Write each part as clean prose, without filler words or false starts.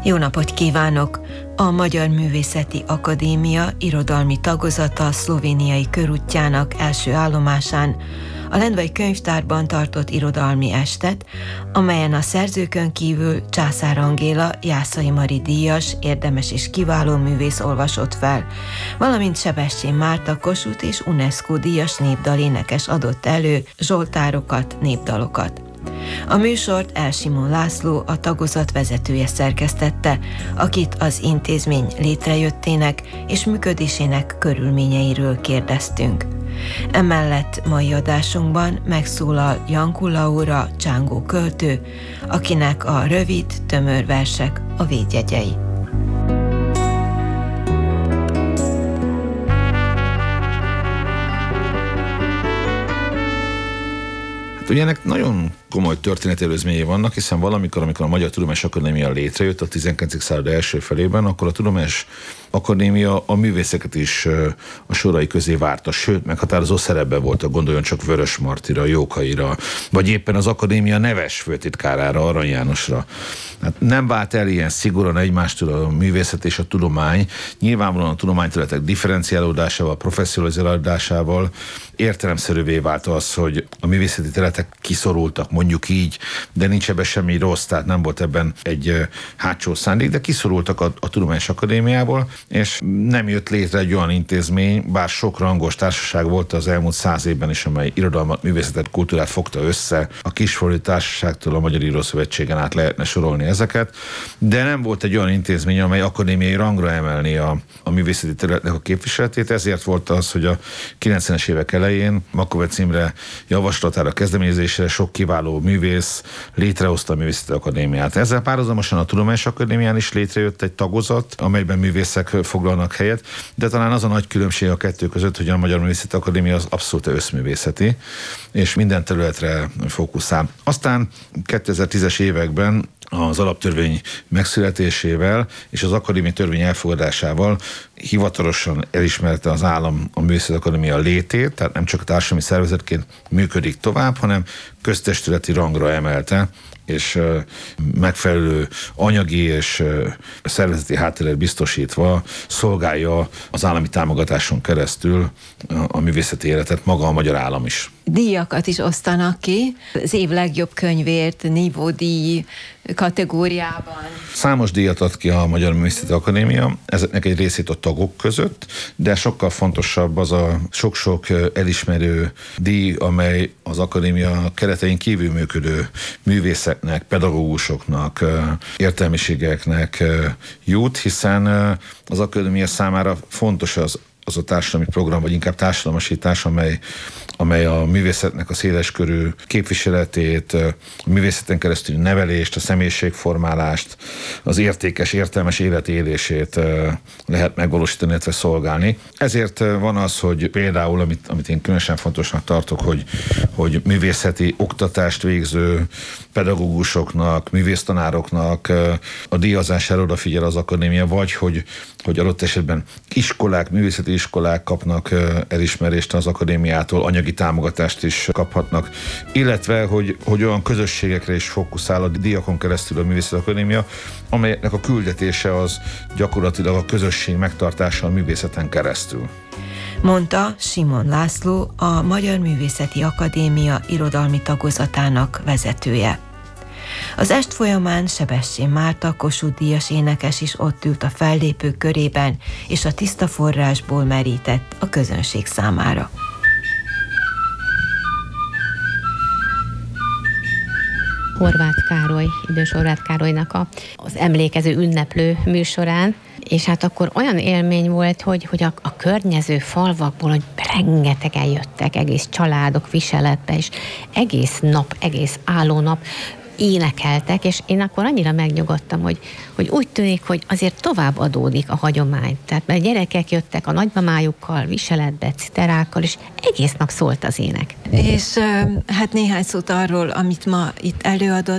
Jó napot kívánok! A Magyar Művészeti Akadémia irodalmi tagozata a szlovéniai körútjának első állomásán a Lendvai Könyvtárban tartott irodalmi estet, amelyen a szerzőkön kívül Császár Angéla, Jászai Mari díjas, érdemes és kiváló művész olvasott fel, valamint Sebestyén Márta Kossuth és UNESCO díjas népdalénekes adott elő zsoltárokat, népdalokat. A műsort L. Simon László, a tagozat vezetője szerkesztette, akit az intézmény létrejöttének és működésének körülményeiről kérdeztünk. Emellett mai adásunkban megszólal Janku Laura csángó költő, akinek a rövid, tömör versek a védjegyei. Ugye ennek nagyon komoly történeti előzményei vannak, hiszen valamikor, amikor a Magyar Tudományos Akadémia létrejött a 19. század első felében, akkor a Tudományos Akadémia a művészeket is a sorai közé várta, sőt, meghatározó szerepben volt, gondoljon csak Vörös Martira, Jókaira, vagy éppen az akadémia neves főtitkárára, Arany Jánosra. Hát nem vált el ilyen szigorúan egymástól a művészet és a tudomány. Nyilvánvalóan a tudományterületek differenciálódásával, professzionalizálódásával értelemszerűvé vált az, hogy a művészeti területek kiszorultak, mondjuk így, de nincs ebben semmi rossz, tehát nem volt ebben egy hátsó szándék, de kiszorultak a Tudományos Akadémiából, és nem jött létre egy olyan intézmény, bár sok rangos társaság volt az elmúlt 100 évben is, amely irodalmat, művészetet, kultúrát fogta össze, a Kisfaludy Társaságtól a Magyar Írószövetségen át lehetne sorolni ezeket, de nem volt egy olyan intézmény, amely akadémiai rangra emelni a művészeti területnek a képviseletét, ezért volt az, hogy a 90-es évek elején Makovec Imre javaslatára, kezdeményezésre sok kiváló művész létrehozta a Művészeti Akadémiát. Ezzel párhuzamosan a Tudományos Akadémián is létrejött egy tagozat, amelyben művészek foglalnak helyet, de talán az a nagy különbség a kettő között, hogy a Magyar Művészeti Akadémia az abszolút összművészeti, és minden területre fókuszál. Aztán 2010-es években az alaptörvény megszületésével és az akadémiai törvény elfogadásával hivatalosan elismerte az állam a Művészeti Akadémia létét, tehát nem csak a társadalmi szervezetként működik tovább, hanem köztestületi rangra emelte, és megfelelő anyagi és szervezeti hátteret biztosítva szolgálja az állami támogatáson keresztül a művészeti életet maga a magyar állam is. Díjakat is osztanak ki, az év legjobb könyvért, nívódíj kategóriában. Számos díjat ad ki a Magyar Művészeti Akadémia, ezeknek egy részét a tagok között, de sokkal fontosabb az a sok-sok elismerő díj, amely az akadémia keretein kívül működő művészeknek, pedagógusoknak, értelmiségeknek jut, hiszen az akadémia számára fontos az a társadalmi program, vagy inkább társadalmasítás, amely a művészetnek a széleskörű képviseletét, a művészeten keresztül nevelést, a személyiségformálást, az értékes, értelmes életélését lehet megvalósítani, illetve szolgálni. Ezért van az, hogy például, amit én különösen fontosnak tartok, hogy művészeti oktatást végző pedagógusoknak, művésztanároknak a díjazására odafigyel az akadémia, vagy hogy adott esetben iskolák, művészeti iskolák kapnak elismerést az akadémiától, anyagi támogatást is kaphatnak, illetve, hogy olyan közösségekre is fókuszál a díjakon keresztül a Művészeti Akadémia, amelynek a küldetése az gyakorlatilag a közösség megtartása a művészeten keresztül. Mondta Simon László, a Magyar Művészeti Akadémia irodalmi tagozatának vezetője. Az est folyamán Sebestyén Márta Kossuth díjas énekes is ott ült a fellépők körében, és a tiszta forrásból merített a közönség számára. Horváth Károly, idős Horváth Károlynak az emlékező ünneplő műsorán, és hát akkor olyan élmény volt, hogy a környező falvakból, hogy rengetegen jöttek, egész családok viseletbe, és egész nap, egész állónap énekeltek, és én akkor annyira megnyugodtam, hogy úgy tűnik, hogy azért tovább adódik a hagyomány. Tehát mert gyerekek jöttek a nagymamájukkal, viseletbe, citerákkal, és egész nap szólt az ének. És hát néhány szót arról, amit ma itt előadott,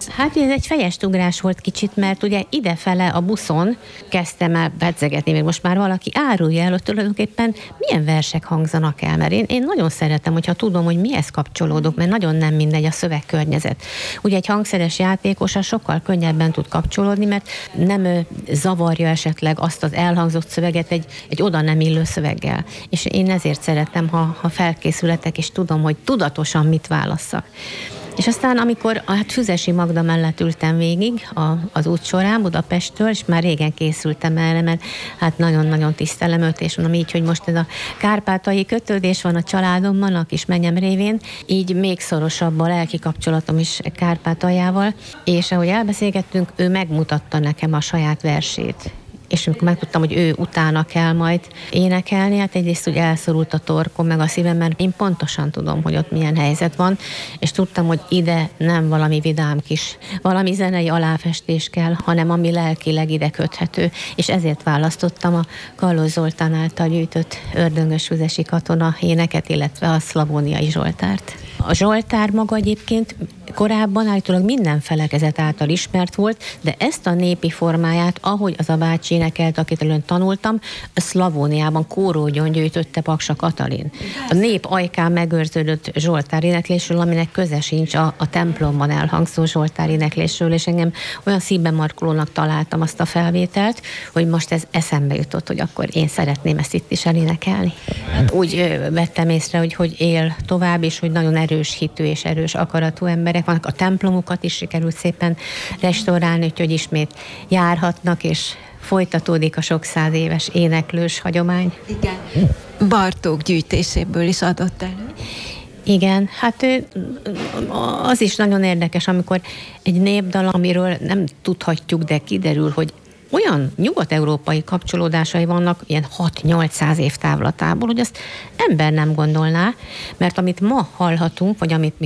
Hát ez egy fejest ugrás volt kicsit, mert ugye idefele a buszon kezdtem el pedzegetni, még most már valaki árulja el, hogy tulajdonképpen milyen versek hangzanak el, mert én nagyon szeretem, hogyha tudom, hogy mihez kapcsolódok, mert nagyon nem mindegy a szövegkörnyezet. Ugye egy hangszeres játékos sokkal könnyebben tud kapcsolódni, mert nem zavarja esetleg azt az elhangzott szöveget egy oda nem illő szöveggel. És én ezért szeretem, ha felkészületek, és tudom, hogy tudatosan mit válasszak. És aztán, amikor Füzesi Magda mellett ültem végig az út során Budapesttől, és már régen készültem erre, mert hát nagyon-nagyon tisztelem őt, és mondom így, hogy most ez a kárpátai kötődés van a családomban, a kis menyem révén, így még szorosabb a lelki kapcsolatom is Kárpátaljával, és ahogy elbeszélgettünk, ő megmutatta nekem a saját versét. És amikor megtudtam, hogy ő utána kell majd énekelni, hát egyrészt úgy elszorult a torkom, meg a szívem, mert én pontosan tudom, hogy ott milyen helyzet van, és tudtam, hogy ide nem valami vidám kis, valami zenei aláfestés kell, hanem ami lelkileg ide köthető, és ezért választottam a Kallós Zoltán által gyűjtött Ördöngös Füzesi Katona éneket, illetve a Szlavóniai Zsoltárt. A Zsoltár maga egyébként korábban állítólag minden felekezet által ismert volt, de ezt a népi formáját, ahogy az a bácsi énekelt, akit előn tanultam, a Szlavóniában kórógyon gyűjtötte Paksa Katalin. A nép ajkán megőrződött Zsoltár éneklésről, aminek köze sincs a templomban elhangzó Zsoltár éneklésről, és engem olyan szívben markolónak találtam azt a felvételt, hogy most ez eszembe jutott, hogy akkor én szeretném ezt itt is elénekelni. Úgy vettem észre, hogy él tovább, és hogy nagyon erős hitű és erős akaratú emberek vannak. A templomokat is sikerült szépen restaurálni, úgyhogy ismét járhatnak, és folytatódik a sok száz éves éneklős hagyomány. Igen. Bartók gyűjtéséből is adott elő. Igen, hát az is nagyon érdekes, amikor egy népdal, amiről nem tudhatjuk, de kiderül, hogy olyan nyugat-európai kapcsolódásai vannak, ilyen 6-800 év távlatából, hogy azt ember nem gondolná, mert amit ma hallhatunk, vagy amit,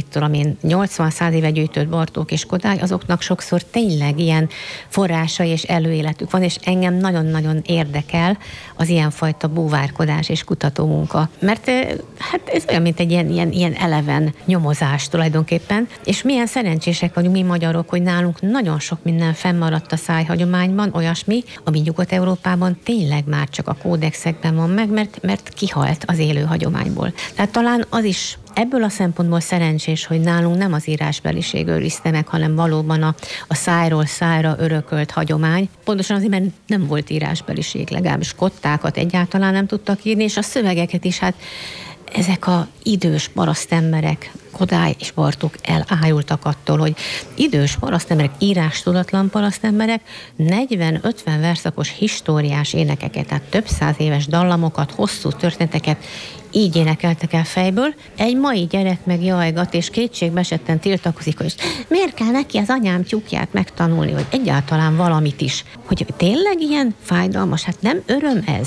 80-100 éve gyűjtött Bartók és Kodály, azoknak sokszor tényleg ilyen forrásai és előéletük van, és engem nagyon-nagyon érdekel az ilyenfajta búvárkodás és kutatómunka. Mert hát ez olyan, mint egy ilyen eleven nyomozás tulajdonképpen, és milyen szerencsések vagyunk mi magyarok, hogy nálunk nagyon sok minden fennmaradt a szájhagyományban, olyasmi, ami Nyugat-Európában tényleg már csak a kódexekben van meg, mert kihalt az élő hagyományból. Tehát talán az is ebből a szempontból szerencsés, hogy nálunk nem az írásbeliség őrizte meg, hanem valóban a szájról szájra örökölt hagyomány. Pontosan azért, mert nem volt írásbeliség, legalábbis kottákat egyáltalán nem tudtak írni, és a szövegeket is, hát ezek a idős parasztemberek, Kodály és Bartók elájultak attól, hogy idős parasztemberek, írástudatlan parasztemberek 40-50 verszakos históriás énekeket, tehát több száz éves dallamokat, hosszú történeteket így énekeltek el fejből. Egy mai gyerek meg jajgat, és kétségbe esetten tiltakozik, hogy miért kell neki az anyám tyúkját megtanulni, hogy egyáltalán valamit is. Hogy tényleg ilyen fájdalmas, hát nem öröm ez?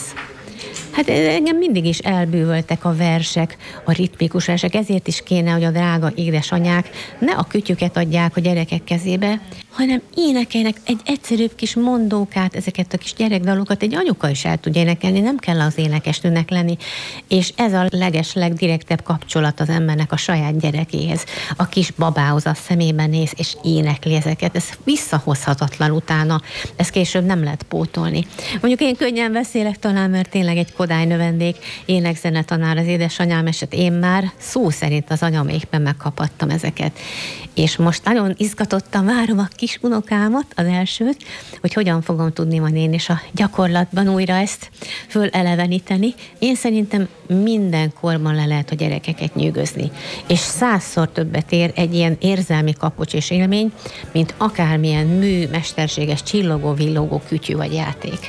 Hát engem mindig is elbűvöltek a versek, a ritmikus versek, ezért is kéne, hogy a drága édesanyák ne a kütyüket adják a gyerekek kezébe, hanem énekeljenek egy egyszerűbb kis mondókát, ezeket a kis gyerekdalokat egy anyuka is el tudja énekelni, nem kell az énekesnőnek lenni, és ez a legdirektebb kapcsolat az embernek a saját gyerekéhez. A kis babához a szemében néz, és énekli ezeket, ez visszahozhatatlan utána, ez később nem lehet pótolni. Mondjuk én könnyen beszélek talán, mert tényleg egy Kodály növendék, énekzenetanár az édesanyám, és én már szó szerint az anyamékben megkapattam ezeket. És most nagyon izgatottan várom a kis unokámat, az elsőt, hogy hogyan fogom tudni majd én is a gyakorlatban újra ezt föleleveníteni. Én szerintem minden korban le lehet a gyerekeket nyűgözni. És 100-szor többet ér egy ilyen érzelmi kapocs és élmény, mint akármilyen mű, mesterséges, csillogó-villogó kütyű vagy játék.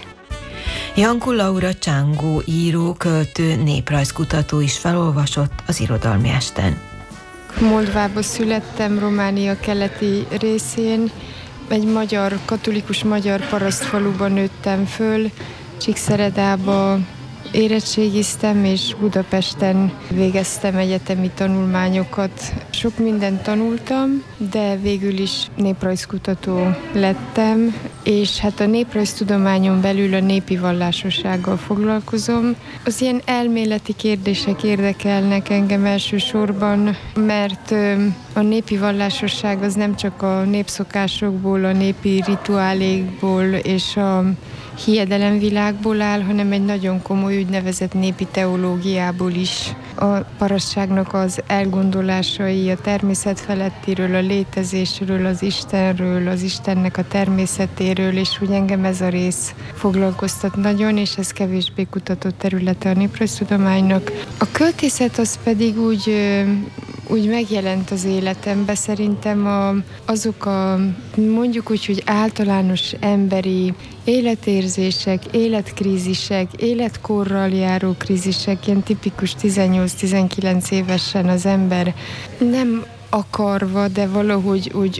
Janku Laura Csángó író, költő, néprajzkutató is felolvasott az irodalmi esten. Moldvába születtem, Románia keleti részén. Egy katolikus magyar parasztfaluban nőttem föl. Csíkszeredába érettségiztem, és Budapesten végeztem egyetemi tanulmányokat. Sok mindent tanultam, de végül is néprajzkutató lettem, és hát a néprajztudományon belül a népi vallásossággal foglalkozom. Az ilyen elméleti kérdések érdekelnek engem elsősorban, mert a népi vallásosság az nem csak a népszokásokból, a népi rituálékból és a hiedelemvilágból áll, hanem egy nagyon komoly úgynevezett népi teológiából is. A parasztságnak az elgondolásai a természet felettiről, a létezésről, az Istenről, az Istennek a természetéről, és úgy engem ez a rész foglalkoztat nagyon, és ez kevésbé kutatott területe a néprajztudománynak. A költészet az pedig úgy megjelent az életembe. Szerintem azok a mondjuk úgy, hogy általános emberi életérzések, életkrízisek, életkorral járó krízisek, ilyen tipikus 18-19 évesen az ember nem akarva, de valahogy úgy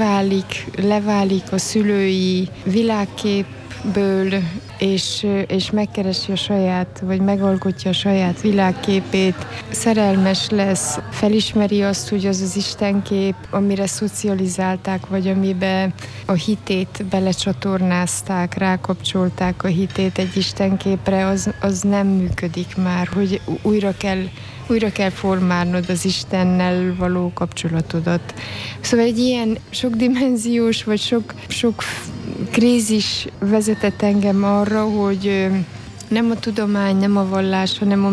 leválik a szülői világképből, és megkeresi a saját, vagy megalkotja a saját világképét, szerelmes lesz, felismeri azt, hogy az az istenkép, amire szocializálták, vagy amibe a hitét belecsatornázták, rákapcsolták a hitét egy istenképre, az nem működik már, hogy újra kell formálnod az Istennel való kapcsolatodat. Szóval egy ilyen sokdimenziós, vagy sok krízis vezetett engem arra, hogy nem a tudomány, nem a vallás, hanem a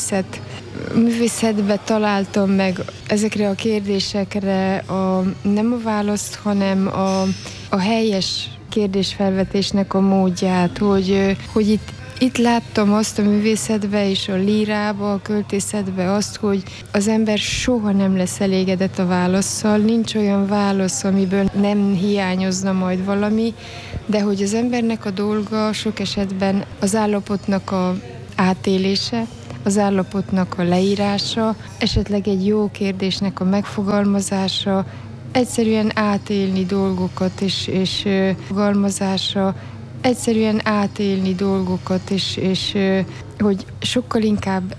művészetbe találtam meg ezekre a kérdésekre nem a választ, hanem a helyes kérdésfelvetésnek a módját, hogy itt láttam azt a művészetbe és a lírába, a költészetbe azt, hogy az ember soha nem lesz elégedett a válasszal, nincs olyan válasz, amiből nem hiányozna majd valami, de hogy az embernek a dolga sok esetben az állapotnak a átélése, az állapotnak a leírása, esetleg egy jó kérdésnek a megfogalmazása, egyszerűen átélni dolgokat és fogalmazása, egyszerűen átélni dolgokat, és hogy sokkal inkább